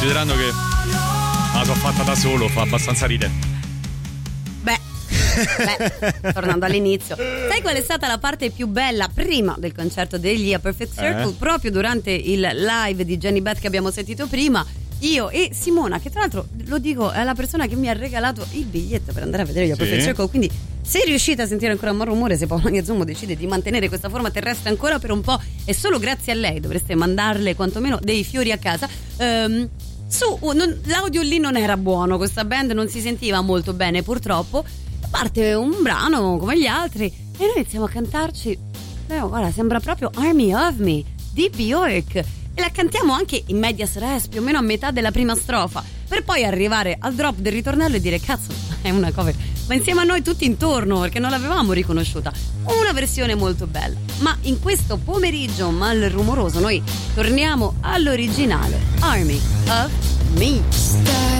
considerando che la so fatta da solo, fa abbastanza ridere. Beh, tornando all'inizio, sai qual è stata la parte più bella prima del concerto degli A Perfect Circle? Proprio durante il live di Jenny Beth che abbiamo sentito prima, io e Simona, che tra l'altro, lo dico, è la persona che mi ha regalato il biglietto per andare a vedere gli A Perfect Circle, quindi se riuscite a sentire ancora un rumore, se Paolo Zummo decide di mantenere questa forma terrestre ancora per un po', e solo grazie a lei dovreste mandarle quantomeno dei fiori a casa. L'audio lì non era buono, questa band non si sentiva molto bene purtroppo. Parte un brano come gli altri e noi iniziamo a cantarci, guarda, sembra proprio Army of Me di Bjork, e la cantiamo anche in medias res, più o meno a metà della prima strofa, per poi arrivare al drop del ritornello e dire cazzo, è una cover, ma insieme a noi tutti intorno, perché non l'avevamo riconosciuta. Una versione molto bella, ma in questo pomeriggio mal rumoroso noi torniamo all'originale, Army of Me.